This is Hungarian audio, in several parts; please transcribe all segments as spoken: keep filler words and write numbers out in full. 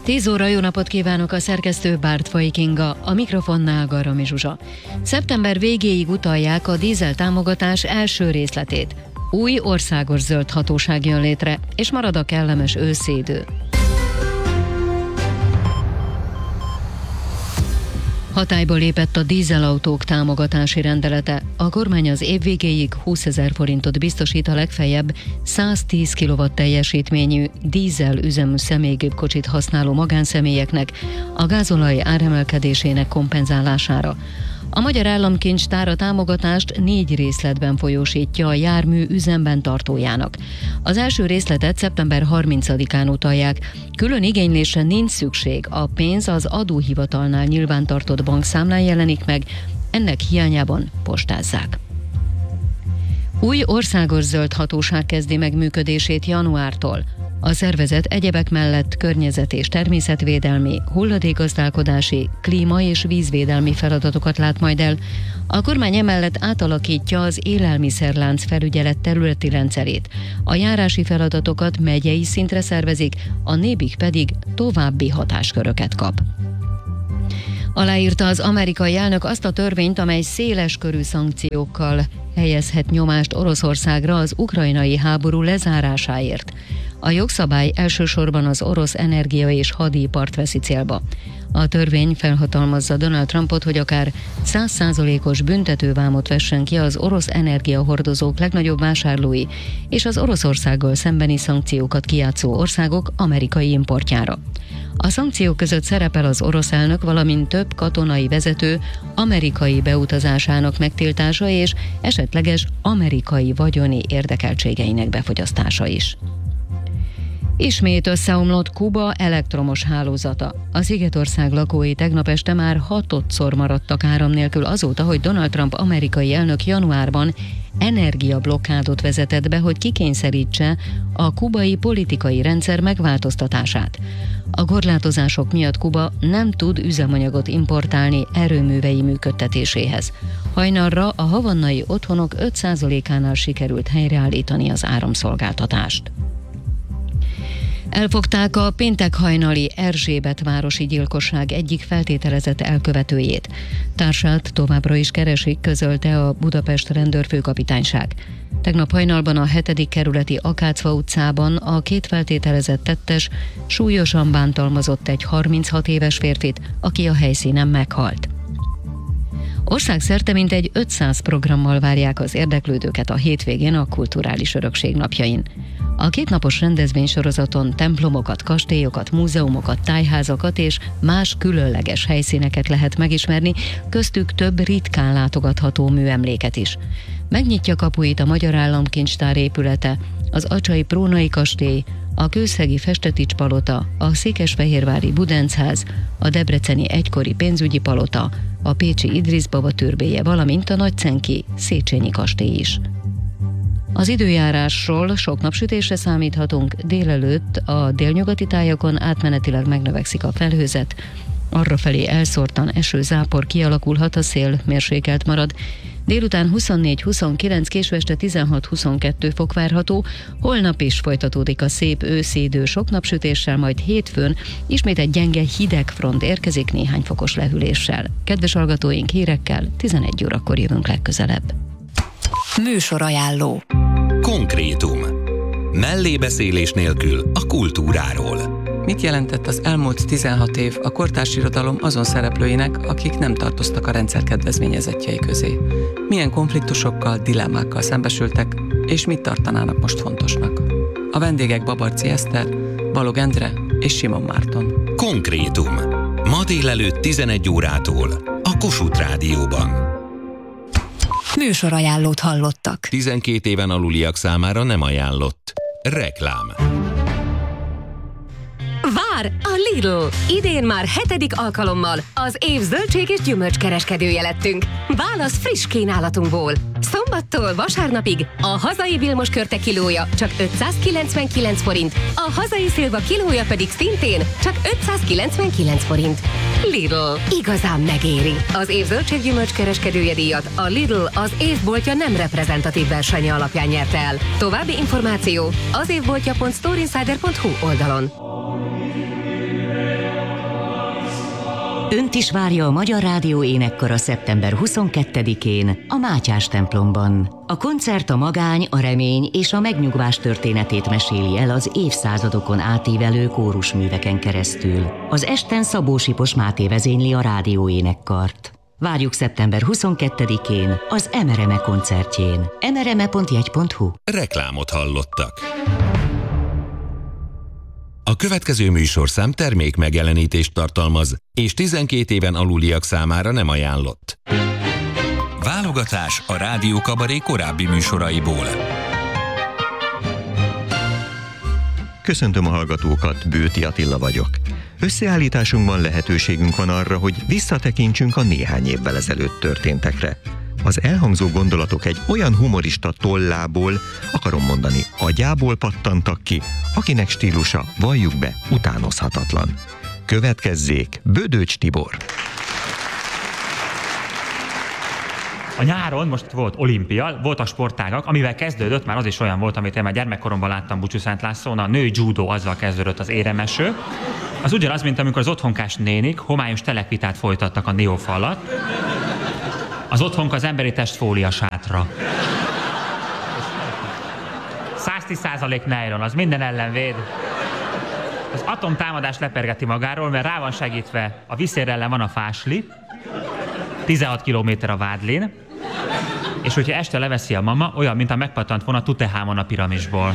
tíz óra, jó napot kívánok, a szerkesztő Bártfai Kinga, a mikrofonnál Garami Zsuzsa. Szeptember végéig utalják a dízel támogatás első részletét. Új országos zöld hatóság jön létre, és marad a kellemes őszi idő. Hatályba lépett a dízelautók támogatási rendelete. A kormány az év végéig húszezer forintot biztosít a legfeljebb száztíz kilowatt teljesítményű dízel üzemű személygépkocsit használó magánszemélyeknek a gázolaj áremelkedésének kompenzálására. A Magyar Államkincstár a támogatást négy részletben folyósítja a jármű üzemben tartójának. Az első részletet szeptember harmincadikán utalják. Külön igénylésre nincs szükség, a pénz az adóhivatalnál nyilvántartott bankszámlán jelenik meg, ennek hiányában postázzák. Új országos zöld hatóság kezdi meg működését januártól. A szervezet egyebek mellett környezet- és természetvédelmi, hulladékgazdálkodási, klíma- és vízvédelmi feladatokat lát majd el. A kormány emellett átalakítja az élelmiszerlánc felügyelet területi rendszerét. A járási feladatokat megyei szintre szervezik, a nébik pedig további hatásköröket kap. Aláírta az amerikai elnök azt a törvényt, amely széleskörű szankciókkal helyezhet nyomást Oroszországra az ukrajnai háború lezárásáért. A jogszabály elsősorban az orosz energia- és hadipart veszi célba. A törvény felhatalmazza Donald Trumpot, hogy akár száz százalékos büntetővámot vessen ki az orosz energiahordozók legnagyobb vásárlói és az Oroszországgal szembeni szankciókat kijátszó országok amerikai importjára. A szankciók között szerepel az orosz elnök, valamint több katonai vezető amerikai beutazásának megtiltása és esetleges amerikai vagyoni érdekeltségeinek befogyasztása is. Ismét összeomlott Kuba elektromos hálózata. A szigetország lakói tegnap este már hatodszor maradtak áram nélkül azóta, hogy Donald Trump amerikai elnök januárban energiablokkádot vezetett be, hogy kikényszerítse a kubai politikai rendszer megváltoztatását. A korlátozások miatt Kuba nem tud üzemanyagot importálni erőművei működtetéséhez. Hajnalra a havannai otthonok öt százalékánál sikerült helyreállítani az áramszolgáltatást. Elfogták a péntek hajnali Erzsébetvárosi gyilkosság egyik feltételezett elkövetőjét. Társát továbbra is keresik, közölte a Budapest rendőrfőkapitányság. Tegnap hajnalban a hetedik kerületi Akácfa utcában a két feltételezett tettes súlyosan bántalmazott egy harminchat éves férfit, aki a helyszínen meghalt. Országszerte mintegy ötszáz programmal várják az érdeklődőket a hétvégén a Kulturális Örökség napjain. A kétnapos rendezvénysorozaton templomokat, kastélyokat, múzeumokat, tájházakat és más különleges helyszíneket lehet megismerni, köztük több ritkán látogatható műemléket is. Megnyitja kapuit a Magyar Államkincstár épülete, az acsai Prónai kastély, a kőszegi Festetics palota, a székesfehérvári Budencház, a debreceni egykori pénzügyi palota, a pécsi Idrisz baba türbéje, valamint a nagycenki Széchenyi kastély is. Az időjárásról sok napsütésre számíthatunk, délelőtt a délnyugati tájakon átmenetileg megnövekszik a felhőzet, arrafelé elszórtan eső-zápor kialakulhat, a szél mérsékelt marad. Délután huszonnégy-huszonkilenc, késő este tizenhat-huszonkettő fok várható, holnap is folytatódik a szép őszi idő sok napsütéssel, majd hétfőn ismét egy gyenge hideg front érkezik néhány fokos lehűléssel. Kedves hallgatóink, hírekkel tizenegy órakor jövünk legközelebb. Műsorajánló. Konkrétum. Mellébeszélés nélkül a kultúráról. Mit jelentett az elmúlt tizenhat év a kortárs irodalom azon szereplőinek, akik nem tartoztak a rendszer kedvezményezettjei közé? Milyen konfliktusokkal, dilemmákkal szembesültek, és mit tartanának most fontosnak? A vendégek Babarczy Eszter, Balog Endre és Simon Márton. Konkrétum. Ma délelőtt tizenegy órától a Kossuth Rádióban. Műsorajánlót hallottak. tizenkét éven aluliak számára nem ajánlott. Reklám. Vár a Lidl! Idén már hetedik alkalommal az év zöldség és gyümölcskereskedője lettünk. Válasz friss kínálatunkból. Szombattól vasárnapig a hazai Vilmos körte kilója csak ötszázkilencvenkilenc forint, a hazai szilva kilója pedig szintén csak ötszázkilencvenkilenc forint. Lidl. Igazán megéri. Az év zöldség gyümölcskereskedője díjat a Lidl az évboltja nem reprezentatív versenye alapján nyerte el. További információ az évboltja pont storeinsider pont hu oldalon. Önt is várja a Magyar Rádió énekkara szeptember huszonkettedikén a Mátyás templomban. A koncert a magány, a remény és a megnyugvás történetét meséli el az évszázadokon átívelő kórusműveken keresztül. Az esten Szabó Sipos Máté vezényli a rádió énekkart. Várjuk szeptember huszonkettedikén az Emereme koncertjén. emereme pont jegy pont hu. Reklámot hallottak. A következő műsorszám termék megjelenítést tartalmaz, és tizenkét éven aluliak számára nem ajánlott. Válogatás a Rádió Kabaré korábbi műsoraiból. Köszöntöm a hallgatókat, Bőti Attila vagyok. Összeállításunkban lehetőségünk van arra, hogy visszatekintsünk a néhány évvel ezelőtt történtekre. Az elhangzó gondolatok egy olyan humorista tollából, akarom mondani, agyából pattantak ki, akinek stílusa, valljuk be, utánozhatatlan. Következzék Bödöcs Tibor. A nyáron most volt olimpia, voltak sportágak, amivel kezdődött, már az is olyan volt, amit én már gyermekkoromban láttam Bucsú Szent Lászlón, a női judó, azzal kezdődött az éremeső. Az ugyanaz, mint amikor az otthonkás nénik homályos telekvitát folytattak a Neofa alatt. Az otthonka az emberi test fólia sátra. száztíz százalék nylon, az minden ellen véd. Az atomtámadás lepergeti magáról, mert rá van segítve, a viszér ellen van a fásli, tizenhat kilométer a vádlin, és hogyha este leveszi a mama, olyan, mint a megpattant volna Tutehámon a piramisból.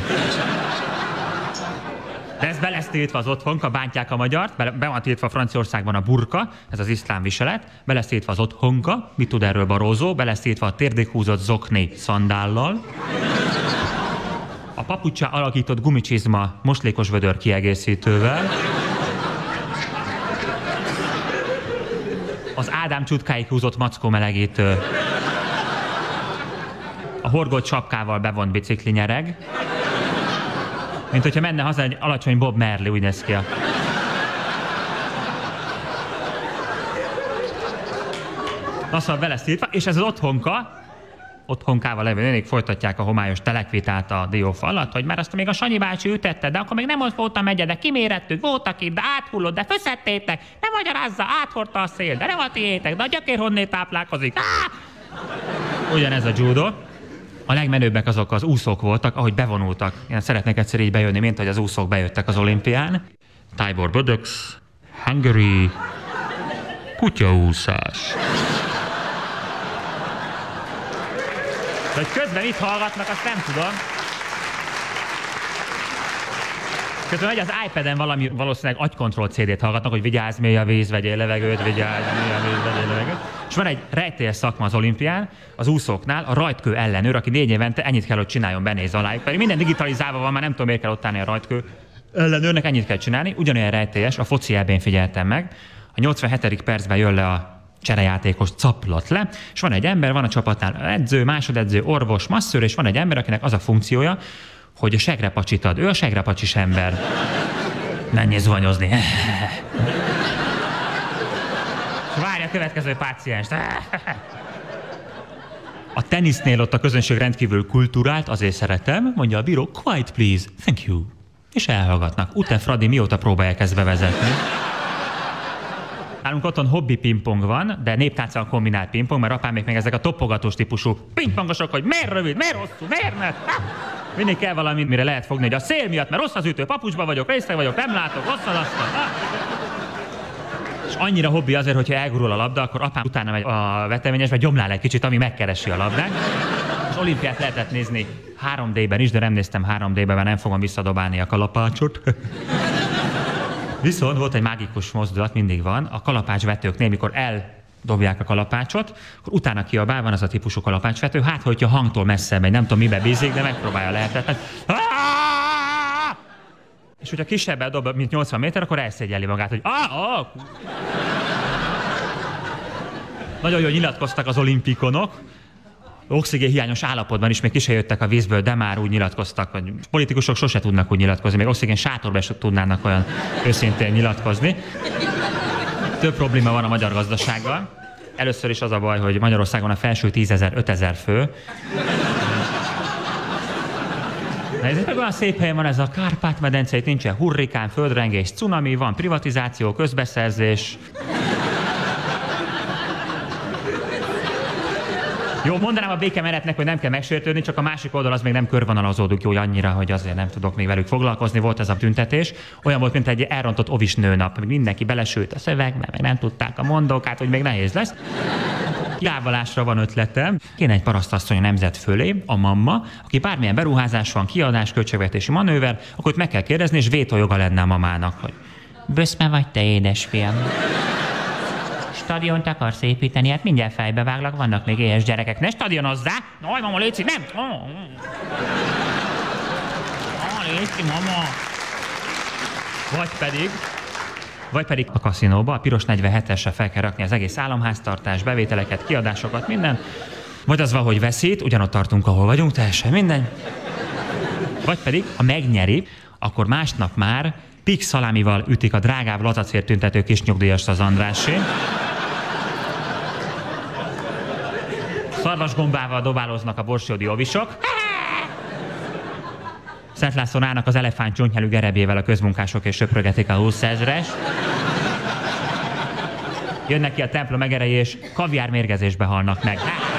De ez be lesz tiltva az otthonka, bántják a magyart, be, be van tiltva Franciaországban a burka, ez az iszlám viselet, be lesz tiltva az otthonka, mit tud erről Barózó, be lesz tiltva a térdig húzott zokni szandállal, a papucsá alakított gumicsizma moslékos vödör kiegészítővel, az Ádám csutkáig húzott mackó melegítő, a horgolt sapkával bevont bicikli nyereg, mint hogyha menne haza egy alacsony Bob Marley, úgy néz ki. Lassan be lesz írtva, és ez az otthonka, otthonkával levő nénik folytatják a homályos telekvitát a diófa alatt, hogy már azt még a Sanyi bácsi ütette, de akkor még nem ott volt a megye, de kimérettük, voltak itt, de áthullott, de föszedtétek, nem magyarázza, áthordta a szél, de nem a tiétek, de a gyökér honnét táplálkozik. Á! Ugyanez a judo. A legmenőbbek azok az úszók voltak, ahogy bevonultak. Én szeretnék egyszer így bejönni, mint hogy az úszók bejöttek az olimpián. Tibor Bödöx, Hungary, kutyaúszás. De hogy közben itt hallgatnak, azt nem tudom. Közben megy az iPad-en valami, valószínűleg agykontroll cé dét hallgatnak, hogy vigyázz, mély a víz, vegyél levegőt, vigyázz, mély a víz, vegyél levegőt. És van egy rejtélyes szakma az olimpián, az úszóknál, a rajtkő ellenőr, aki négy évente ennyit kell, hogy csináljon, benéz alá. Pedig minden digitalizálva van, már nem tudom, miért kell ott állni a rajtkő ellenőrnek, ennyit kell csinálni. Ugyanolyan rejtélyes, a foci é bén figyeltem meg. A nyolcvanhetedik percben jön le a cserejátékos caplat le, és van egy ember, van a csapatnál edző, másodedző, orvos, masszőr, és van egy ember, akinek az a funkciója, hogy a segrepacsit ad. Ő a segrepacsis ember. Menjél zuhanyozni. Várja a következő pácienst. A tenisznél ott a közönség rendkívül kulturált, azért szeretem, mondja a bíró, quiet please, thank you. És elhallgatnak. Ute Fradi mióta próbálják ezt bevezetni? Nálunk otthon hobbi pingpong van, de néptánccal kombinált pingpong, mert apám még ezek a topogatós típusú pingpongosok, hogy miért rövid, miért hosszú, miért ne? Mindig kell valami, mire lehet fogni, hogy a szél miatt, mert rossz az ütő, papucsba vagyok, részeg vagyok, nem látok, rossz az asztal. És annyira hobbi azért, hogyha elgurul a labda, akkor apám utána megy a veteményesbe, gyomlál egy kicsit, ami megkeresi a labdát. És olimpiát lehetett nézni három dé-ben is, de nem néztem három dé-ben, mert nem fogom visszadobálni a kalapácsot. Viszont volt egy mágikus mozdulat, mindig van, a kalapácsvetőknél, mikor eldobják a kalapácsot, akkor utána kiabál, van az a típusú kalapácsvető, hát hogyha hangtól messze megy, nem tudom mibe bízik, de megpróbálja lehetetlen. És hogyha kisebbel dob, mint nyolcvan méter, akkor elszégyelli magát, hogy ah, ah. Nagyon jól nyilatkoztak az olimpikonok, oxigénhiányos állapotban is még ki se jöttek a vízből, de már úgy nyilatkoztak, hogy politikusok sose tudnak úgy nyilatkozni, még oxigén sátorban is tudnának olyan őszintén nyilatkozni. Több probléma van a magyar gazdasággal. Először is az a baj, hogy Magyarországon a felső tízezer, ötezer fő. Na ez egy olyan szép helyen van ez a Kárpát-medence, itt nincsen hurrikán, földrengés, cunami, van privatizáció, közbeszerzés. Jó, mondanám a békemenetnek, hogy nem kell megsértődni, csak a másik oldal az még nem körvonalazódik jó annyira, hogy azért nem tudok még velük foglalkozni. Volt ez a tüntetés. Olyan volt, mint egy elrontott ovis nőnap. Mindenki belesült a szövegbe, meg nem tudták a mondókát, hogy még nehéz lesz. Kiávalásra van ötletem. Kéne egy parasztasszony a nemzet fölé, a mamma, aki bármilyen beruházás van, kiadás, költségvetési manőver, akkor ott meg kell kérdezni, és vétójoga lenne a mamának, hogy böszme vagy te, édesfiam? Stadiont akarsz építeni? Hát mindjárt fejbe váglak, vannak még éhes gyerekek. Ne stadionozzá! Naj, mama, létszik, nem! Oh, létszik, mama! Vagy pedig, vagy pedig a kaszinóba, a piros negyvenhetesre fel kell rakni az egész államháztartás, bevételeket, kiadásokat, minden. Vagy az valahogy veszít, ugyanott tartunk, ahol vagyunk, teljesen minden. Vagy pedig, ha megnyeri, akkor másnap már pix szalámival ütik a drágább lazacért tüntető kisnyugdíjast az Andrásé. Szarvasgombával dobáloznak a borsódi ovisok. Szent Lászlón állnak az elefánt csontnyelű gerebjével a közmunkások és söprögetik a húszezres. Jönnek ki a templom egerei és kaviár mérgezésbe halnak meg.